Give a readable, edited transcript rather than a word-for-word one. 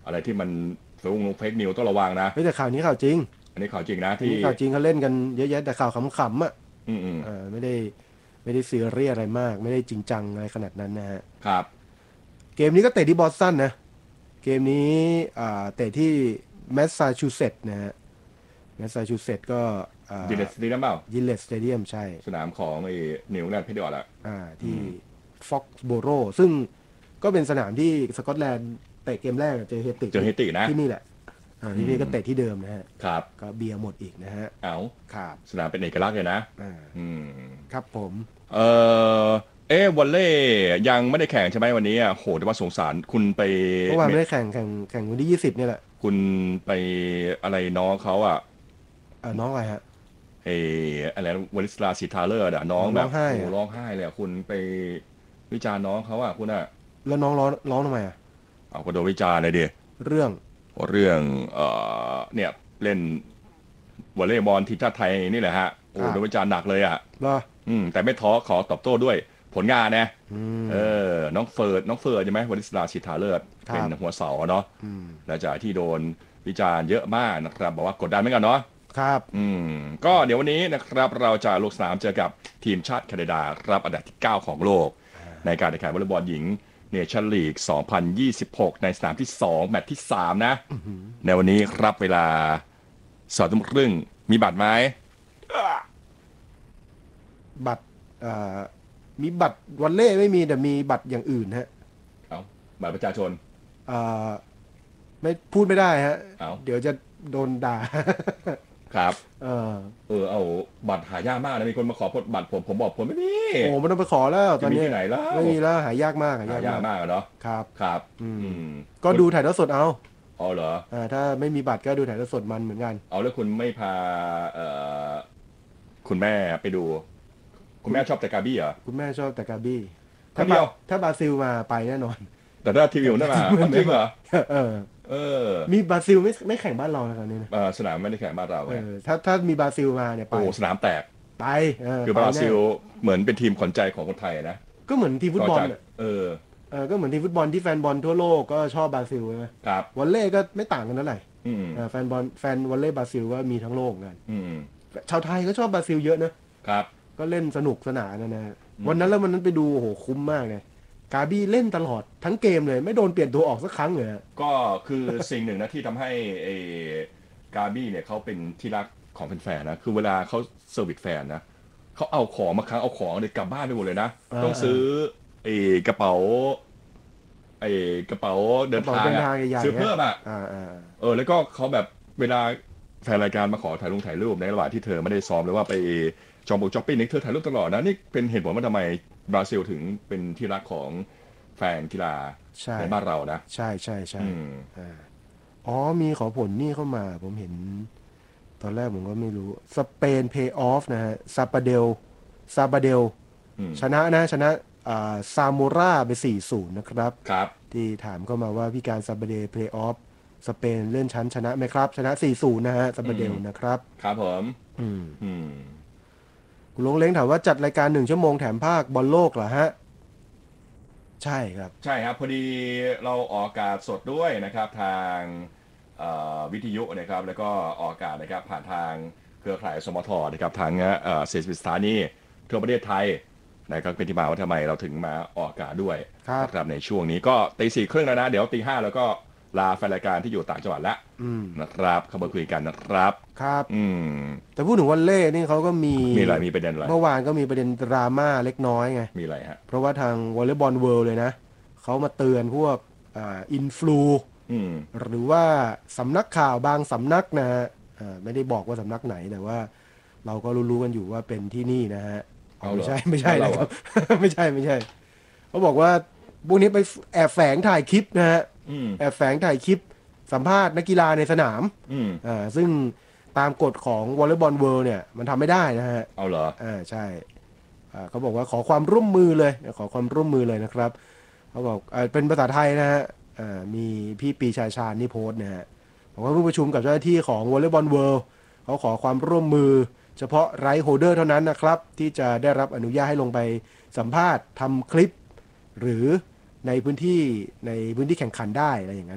อะไรที่มันเฟกนิวต้องระวังนะไม่แต่ข่าวนี้ข่าวจริงอันนี้ข่าวจริงนะอันที่นี้ข่าวจริงเขาเล่นกันเยอะแยะแต่ข่าวขำๆอ่ะอืมไม่ได้ซีเรียสอะไรมากไม่ได้จริงจังอะไรขนาดนั้นนะฮะครับเกมนี้ก็เตะที่บอสตันนะเกมนี้เตะที่แมสซาชูเซตส์นะฮะแมสซาชูเซตส์ก็ยิเลสดีนะเปล่ายิลเลตสเตเดียมใช่สนามของไอ้นิวแลนด์เพเดียร์ละที่ฟ็อกซ์โบโรซึ่งก็เป็นสนามที่สกอตแลนด์เตะเกมแรกเจอเฮติกเจอเฮตินะที่นี่แหละที่นี่ก็เตะที่เดิมนะฮะครับก็เบียร์หมดอีกนะฮะเอาครับสนามเป็นเอกลักษณ์เลยนะอืมครับผมเออวอลเล่ยังไม่ได้แข่งใช่ไหมวันนี้อ่ะโหแต่ว่าสงสารคุณไปเมื่อวานไม่ได้แข่งวันที่20เนี่ยแหละคุณไปอะไรน้องเขาอ่ะน้องอะไรฮะเออะไรวลิสลาสิทาเลอร์อ่ะน้องร้แบบโหองไห้อะร้องไห้เลยอ่ะคุณไปวิจารณ์น้องเขาอ่ะคุณอ่ะแล้วน้องร้องทำไมอะเอาก็โดนวิจารณ์เลยดิเรื่องเรื่องเนี่ยเล่นวอลเลย์บอลทีมชาติไทยนี่แหละฮะโอ้ครับโดนวิจารณ์หนักเลยอ่ะเหรอแต่ไม่ท้อขอตอบโต้ด้วยผลงานนะอืมน้องเฟิร์ดใช่ไหมวลิสลาสิทาเลอร์เป็นครับหัวเสาเนาะหลังจากที่โดนวิจารณ์เยอะมากนะครับบอกว่ากดดันเหมือนกันเนาะครับก็เดี๋ยววันนี้นะครับเราจะลงสนามเจอกับทีมชาติแคนาดาครับอันดับที่ 9 ของโลกในการแข่งขันวอลเลย์บอลหญิงเนชั่นลีก 2026 ในสนามที่ 2 แมตช์ที่ 3 นะในวันนี้ครับเวลา2 ทุ่มครึ่งมีบัตรไหมบัตรมีบัตรวอลเล่ไม่มีแต่มีบัตรอย่างอื่นฮะเอาบัตรประชาชนอ่าไม่พูดไม่ได้ฮะเอาเดี๋ยวจะโดนด่าครับเออเอาบัตรหายากมากนะมีคนมาขอบัตรผมบอกผมไม่มีโอ้ไม่ต้องไปขอแล้วตจะมีอนนี้ที่ไหนแล้วไม่มีแล้วหายากมากหายากหายากมากมากอะเนาะครับครับก็ดูถ่ายทอดสดเอาอ๋อเหรอถ้าไม่มีบัตรก็ดูถ่ายทอดสดมันเหมือนกันเอาแล้วคุณไม่พาเอ่อคุณแม่ไปดูคุณแม่ชอบแต่กาบี้เหรอคุณแม่ชอบแต่กาบี้คนเดียวถ้าบราซิลมาไปแน่นอนแต่ถ้าทีวีผมได้มาเอาจริงเหรอเออเออมีบราซิลไม่แข่งบ้านเรานะตอนนี้นะสนามไม่ได้แข่งบ้านเราไงถ้ามีบราซิลมาเนี่ยไปโอ้สนามแตกไปคือบไปแน่ราซิลเหมือนเป็นทีมขวัญใจของคนไทยนะก็เหมือนทีมฟุตบอลต่อจากอ่ะเออก็เหมือนทีมฟุตบอลที่แฟนบอลทั่วโลกก็ชอบบราซิลใช่ไหมครับวอลเล่ก็ไม่ต่างกันเท่าไหร่อืมแฟนวอลเล่บราซิลก็มีทั้งโลกกันอืมชาวไทยก็ชอบบราซิลเยอะนะครับก็เล่นสนุกสนานนะวันนั้นแล้ววันนั้นไปดูโอ้โหคุ้มมากเลยกาบี้เล่นตลอดทั้งเกมเลยไม่โดนเปลี่ยนตัวออกสักครั้งเลยก็คือสิ่งหนึ่งนะที่ทำให้ไอ้กาบี้เนี่ยเขาเป็นที่รักของแฟนๆนะคือเวลาเขาเซอร์วิสแฟนนะเขาเอาของมาครั้งเอาของเลยกลับบ้านไปหมดเลยนะต้องซื้อไอ้กระเป๋าไอ้กระเป๋าเดินกระเป๋าทางอ่ะเดินทางใหญ่ซื้อๆฮะเพิ่มอ่ะแล้วก็เขาแบบเวลาแฟนรายการมาขอถ่ายรูปในระหว่างที่เธอไม่ได้ซ้อมหรือว่าไปจองปิ้งนี่เธอถ่ายรูปตลอดนะนี่เป็นเหตุผลว่าทำไมบราซิลถึงเป็นที่รักของแฟนกีฬาใช่ในบ้านเรานะใช่อืมอ๋อมีขอผลนี่เข้ามาผมเห็นตอนแรกผมก็ไม่รู้สเปนเพย์ออฟนะฮะซาบาเดลชนะซาโมราไป4-0นะครับครับที่ถามเข้ามาว่าพี่การซาบาเดลเพย์ออฟสเปนเลื่อนชั้นชนะไหมครับชนะ4-0นะฮะซาบาเดลนะครับครับผมอืมอืมคุณลงเล้งถามว่าจัดรายการ1 ชั่วโมงแถมภาคบอลโลกเหรอฮะใช่ครับใช่ครับพอดีเราออกอากาศสดด้วยนะครับทางวิทยุนะครับแล้วก็ออกอากาศนะครับผ่านทางเครือข่ายสมทนะครับทาง40 สถานีทั่วประเทศไทยนะครับเป็นที่มาว่าทำไมเราถึงมาออกอากาศด้วยครับนะครับในช่วงนี้ก็ตี 4 ครึ่งแล้วนะเดี๋ยวตี 5แล้วก็ลาแฟนรายการที่อยู่ต่างจังหวัดแล้วนะครับเข้ามาคุยกันนะครับครับอืมแต่พูดถึงวอลเล่นี่เขาก็มีอะไรมีประเด็นอะไรเมื่อวานก็มีประเด็นดราม่าเล็กน้อยไงมีอะไรฮะเพราะว่าทางวอลเลย์บอลเวิลด์เลยนะเขามาเตือนพวกอินฟลูอืมหรือว่าสำนักข่าวบางสำนักนะฮะไม่ได้บอกว่าสำนักไหนแต่ว่าเราก็รู้ๆกันอยู่ว่าเป็นที่นี่นะฮะเอาเหรอไม่ใช่เรานะครับ ไม่ใช่เขาบอกว่าพวกนี้ไปแอบแฝงถ่ายคลิปนะฮะแอบแฝงถ่ายคลิปสัมภาษณ์นักกีฬาในสนามซึ่งตามกฎของวอลเลย์บอลเวิลด์เนี่ยมันทำไม่ได้นะฮะเอาเหรอใช่เขาบอกว่าขอความร่วมมือเลยขอความร่วมมือเลยนะครับเขาบอกเป็นภาษาไทยนะฮะมีพี่ปีชาชาญนี่โพสต์นะฮะบอกว่าเพิ่งประชุมกับเจ้าหน้าที่ของวอลเลย์บอลเวิลด์เขาขอความร่วมมือเฉพาะไรท์โฮลเดอร์เท่านั้นนะครับที่จะได้รับอนุญาตให้ลงไปสัมภาษณ์ทำคลิปหรือในพื้นที่แข่งขันได้อะไรอย่างนั้น